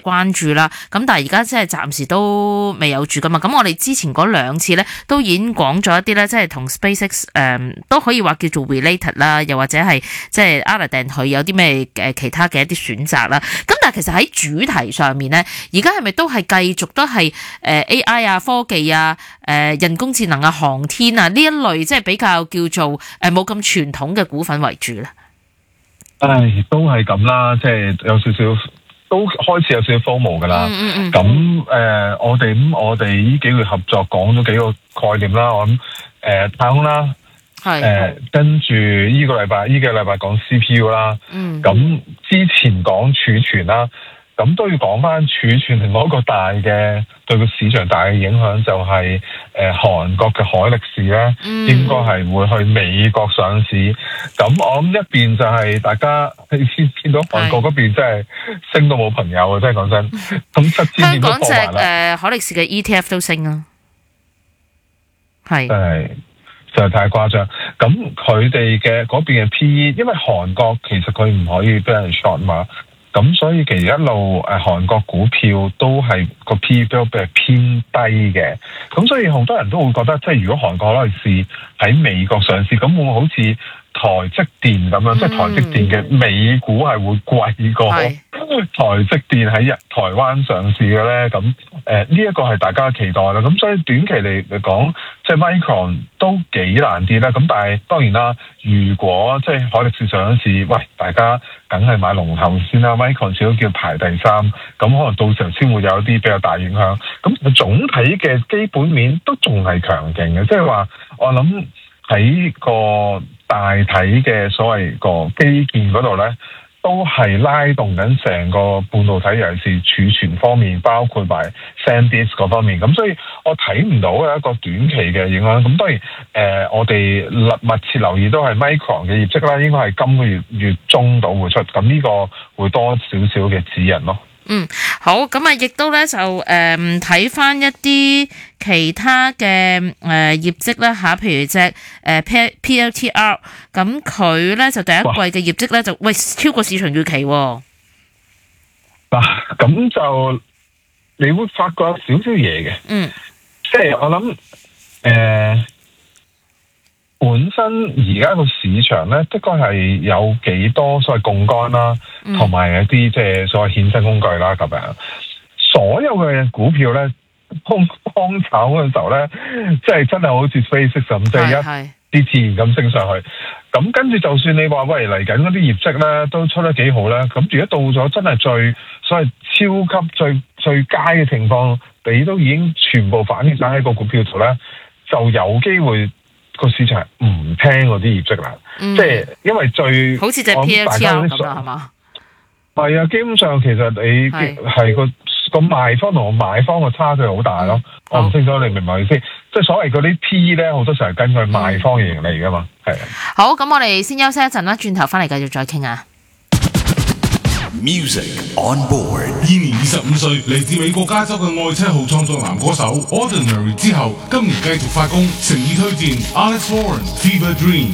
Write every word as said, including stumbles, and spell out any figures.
關注啦。咁但係而家即係暫時都未有住噶嘛。咁我哋之前嗰兩次咧都已經講咗一啲咧，即係同 SpaceX 誒、呃、都可以話叫做 related 啦，又或者係即係 Aladdin 佢有啲咩誒其他嘅一啲選擇啦。咁但係其實喺主題上面咧，而家係咪都係繼續都係誒 A I 啊、科技啊、誒人工智能啊、航天啊呢一類，即係比較叫做誒冇咁傳統嘅股份為主咧？ 唉，都係咁啦，即係有少少都開始有少少 FOMO 噶啦。咁誒、 嗯嗯嗯呃，我哋咁我哋呢幾個月合作講咗幾個概念啦。我諗誒、呃、太空啦，誒、呃、跟住呢個禮拜呢幾個禮拜講 C P U 啦。 嗯。 咁之前講儲存啦。咁都要講翻儲存另外一個大嘅對個市場大嘅影響，就係誒韓國嘅海力士咧，嗯、應該係會去美國上市。咁我諗一邊就係大家你先見到韓國嗰邊真係升到冇朋友啊！真係講真。咁七千點都破埋啦。香港隻誒海力士嘅 E T F 都升啊，係真係就係太誇張。咁佢哋嘅嗰邊嘅 P E， 因為韓國其實佢唔可以俾人 short 嘛。咁所以其實一路誒、呃、韓國股票都係個 P E 都比較偏低嘅，咁所以好多人都會覺得，即係如果韓國攞嚟試喺美國上市，咁會唔會好似台積電咁樣？嗯、即係台積電嘅美股係會貴過台積電喺台灣上市嘅咧？咁誒呢一個係大家嘅期待啦。咁所以短期嚟嚟講，即係 Micron 都幾難啲啦。咁但係當然啦，如果即係海力士上市，喂，大家梗係買龍頭先啦。Micron 始終叫排第三，咁可能到時候先會有一啲比較大影響。咁總體嘅基本面都仲係強勁嘅，即係話我諗喺個大體嘅所謂個基建嗰度咧，都係拉動緊成個半導體，尤其是儲存方面，包括埋 SanDisk 嗰方面。咁所以我睇唔到有一個短期嘅影響。咁當然誒、呃，我哋密切留意都係 Micron 嘅業績啦，應該係今個月月中度會出。咁呢個會多少少嘅指引咯。 嗯，好，咁啊，亦都咧就誒睇翻一啲其他嘅誒、呃、業績啦吓，譬如隻誒、呃、P L T R， 咁佢咧就第一季嘅業績咧就喂超過市場預期、哦。 嗱、啊，咁就你會發覺有少少嘢嘅，嗯，即係我諗誒。呃本身而家個市場咧，的確係有幾多所謂槓桿啦，同埋、嗯、一啲即係所謂衍生工具啦咁樣。所有嘅股票咧，幫幫炒嘅時候咧，即係真係好似 SpaceX 咁，即係一啲自然咁升上去。咁跟住就算你話喂嚟緊嗰啲業績咧都出得幾好啦，咁如果到咗真係最所謂超級最最佳嘅情況，你都已經全部反映晒喺個股票度咧，就有機會。個市場係唔聽嗰啲業績啦，嗯、即係因為最好似隻 P L T R 咁啦，係嘛？ 係啊，基本上其實你係個個賣方同個買方個差距好大咯。嗯、我唔清楚你明唔明意思？即係所謂嗰啲 P E 咧，好多時候係根據賣方嘅盈利噶嘛。係、嗯、啊。 好，咁我哋先休息一陣啦，轉頭翻嚟繼續再傾啊。 Music on board。現年二十五歲，嚟自美國加州嘅愛車號創作男歌手 Ordinary 之後，今年繼續發功，誠意推薦 Alex Warren Fever Dream。